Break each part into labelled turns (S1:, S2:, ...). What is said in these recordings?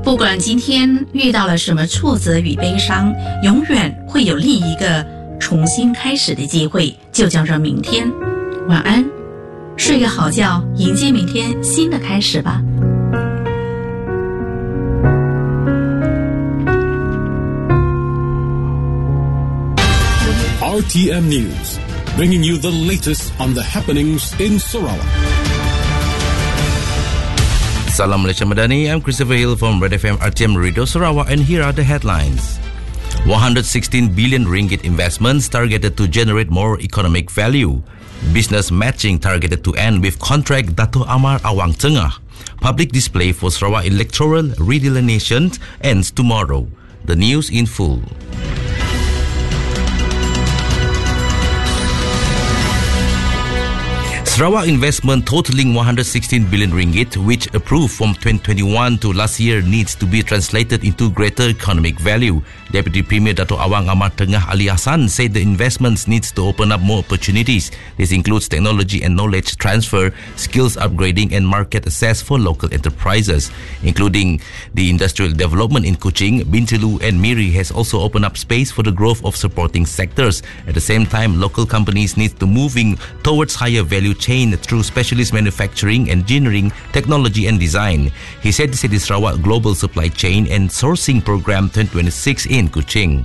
S1: 不管今天遇到了什么挫折与悲伤，永远会有另一个重新开始的机会，就叫做明天。晚安，睡个好觉，迎接明天新的开始吧。
S2: RTM News, bringing you the latest on the happenings in Sarawak.
S3: Salam Malaysia Madani, I'm Christopher Hill from Red FM RTM Radio Sarawak, and here are the headlines. 116 billion ringgit investments targeted to generate more economic value. Business matching targeted to end with contract Dato' Amar Awang Tengah. Public display for Sarawak electoral redelineation ends tomorrow. The news in full. Sarawak investment totaling 116 billion ringgit, which approved from 2021 to last year, needs to be translated into greater economic value. Deputy Premier Dato' Awang Amar Tengah Ali Hassan said the investments needs to open up more opportunities. This includes technology and knowledge transfer, skills upgrading and market access for local enterprises, including the industrial development in Kuching. Bintulu and Miri has also opened up space for the growth of supporting sectors. At the same time, local companies need to moving towards higher value chain through specialist manufacturing, engineering, technology and design. He said this at the Sarawak Global Supply Chain and Sourcing Program 2026 in Kuching.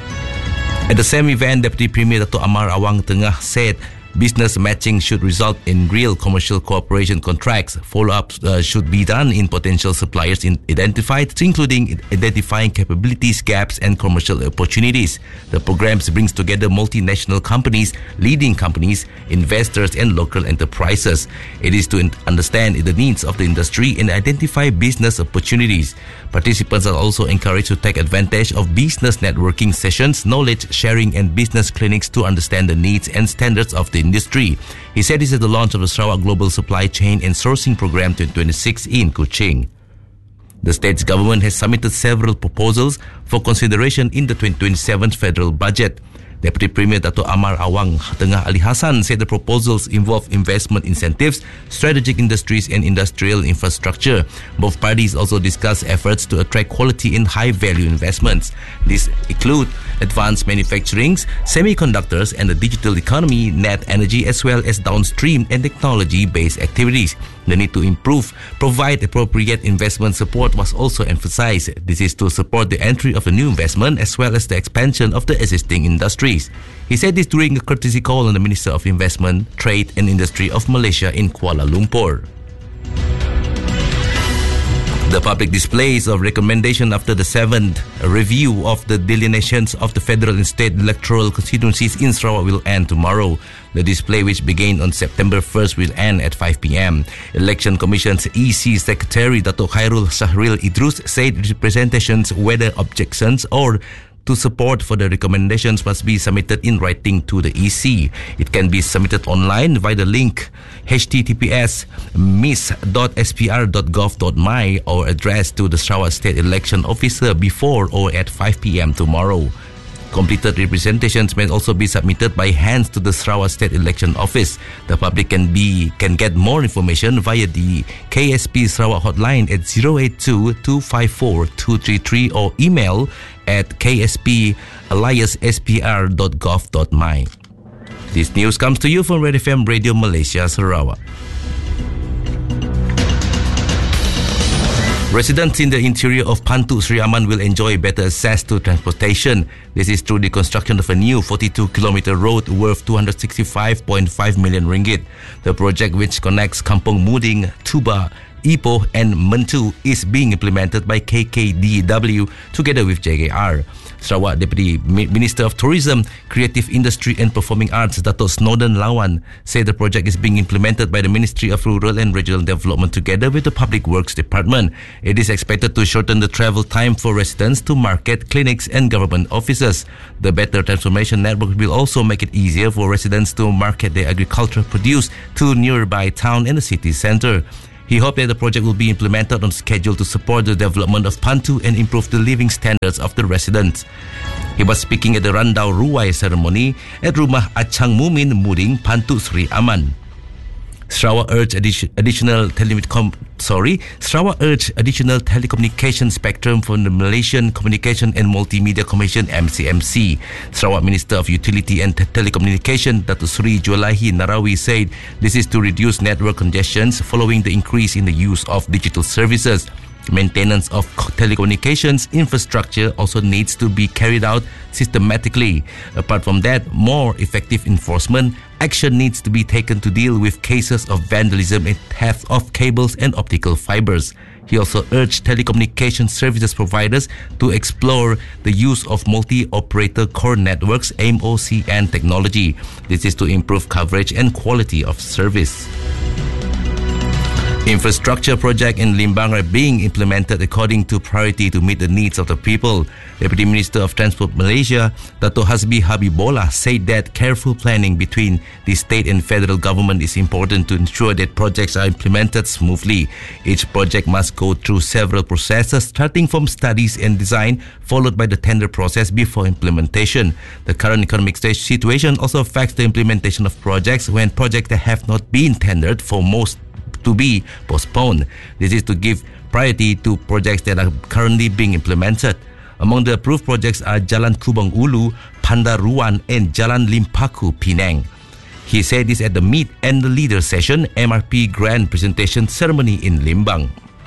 S3: At the same event, Deputy Premier Dato' Amar Awang Tengah said business matching should result in real commercial cooperation contracts. Follow-up should be done in potential suppliers identified, including identifying capabilities, gaps and commercial opportunities. The programs brings together multinational companies, leading companies, investors and local enterprises. It is to understand the needs of the industry and identify business opportunities. Participants are also encouraged to take advantage of business networking sessions, knowledge sharing and business clinics to understand the needs and standards of the industry. He said this is the launch of the Sarawak Global Supply Chain and Sourcing Program 2026 in Kuching. The state's government has submitted several proposals for consideration in the 2027 federal budget. Deputy Premier Dato' Amar Awang Tengah Ali Hassan said the proposals involve investment incentives, strategic industries and industrial infrastructure. Both parties also discussed efforts to attract quality and high-value investments. These include advanced manufacturing, semiconductors and the digital economy, net energy as well as downstream and technology-based activities. The need to provide appropriate investment support was also emphasized. This is to support the entry of a new investment as well as the expansion of the existing industries. He said this during a courtesy call on the Minister of Investment, Trade and Industry of Malaysia in Kuala Lumpur. The public displays of recommendation after the 7th review of the delineations of the federal and state electoral constituencies in Sarawak will end tomorrow. The display, which began on September 1st, will end at 5 p.m. Election Commission's EC Secretary Dato' Khairul Shahril Idrus said representations, whether objections or to support for the recommendations, must be submitted in writing to the EC. It can be submitted online via the link https://mis.spr.gov.my or addressed to the Sarawak State Election Officer before or at 5 p.m. tomorrow. Completed representations may also be submitted by hands to the Sarawak State Election Office. The public can get more information via the KSP Sarawak hotline at 082-254-233 or email at ksp@aliaspr.gov.my. This news comes to you from Red FM Radio Malaysia, Sarawak. Residents in the interior of Pantuk Sri Aman will enjoy better access to transportation. This is through the construction of a new 42-kilometer road worth 265.5 million ringgit. The project, which connects Kampung Muding, Tuba, Ipoh and Mentu, is being implemented by KKDW together with JKR. Sarawak Deputy Minister of Tourism, Creative Industry and Performing Arts, Dato' Snowden Lawan, said the project is being implemented by the Ministry of Rural and Regional Development together with the Public Works Department. It is expected to shorten the travel time for residents to market, clinics and government offices. The better transformation network will also make it easier for residents to market their agricultural produce to nearby town and the city centre. He hoped that the project will be implemented on schedule to support the development of Pantu and improve the living standards of the residents. He was speaking at the Randau Ruai ceremony at Rumah Achang Mumin Muding, Pantu Sri Aman. Sarawak urged additional telecommunication spectrum from the Malaysian Communication and Multimedia Commission (MCMC). Sarawak Minister of Utility and Telecommunication Datuk Seri Jualahi Narawi said this is to reduce network congestions following the increase in the use of digital services. Maintenance of telecommunications infrastructure also needs to be carried out systematically. Apart from that, more effective enforcement action needs to be taken to deal with cases of vandalism and theft of cables and optical fibers. He also urged telecommunication services providers to explore the use of multi-operator core networks (MOCN) technology. This is to improve coverage and quality of service. Infrastructure projects in Limbang are being implemented according to priority to meet the needs of the people. Deputy Minister of Transport Malaysia, Dato' Hasbi Habibullah, said that careful planning between the state and federal government is important to ensure that projects are implemented smoothly. Each project must go through several processes, starting from studies and design, followed by the tender process before implementation. The current economic situation also affects the implementation of projects when projects that have not been tendered for most to be postponed. This is to give priority to projects that are currently being implemented. Among the approved projects are Jalan Kubang Ulu, Pandaruan and Jalan Limpaku, Penang. He said this at the Meet and the Leader session MRP Grand Presentation Ceremony in Limbang.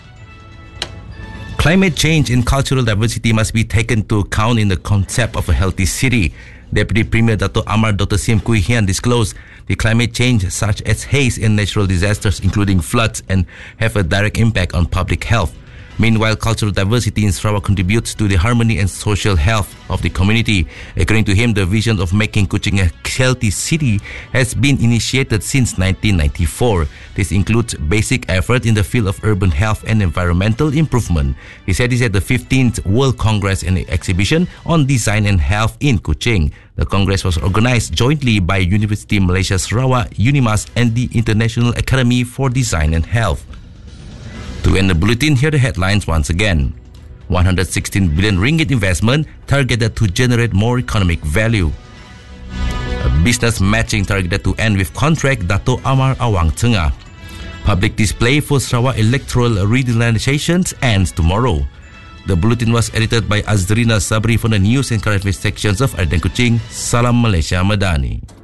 S3: Climate change and cultural diversity must be taken into account in the concept of a healthy city. Deputy Premier Dato' Amar Dr. Sim Kui Hian disclosed the climate change such as haze and natural disasters including floods and have a direct impact on public health. Meanwhile, cultural diversity in Sarawak contributes to the harmony and social health of the community. According to him, the vision of making Kuching a healthy city has been initiated since 1994. This includes basic effort in the field of urban health and environmental improvement. He said this at the 15th World Congress and Exhibition on Design and Health in Kuching. The Congress was organized jointly by University Malaysia Sarawak, UNIMAS and the International Academy for Design and Health. To end the bulletin, here are the headlines once again. 116 billion ringgit investment targeted to generate more economic value. A business matching targeted to end with contract Dato' Amar Awang Tengah. Public display for Sarawak electoral redesignations ends tomorrow. The bulletin was edited by Azrina Sabri from the news and current affairs sections of Ardent Kuching. Salam Malaysia Madani.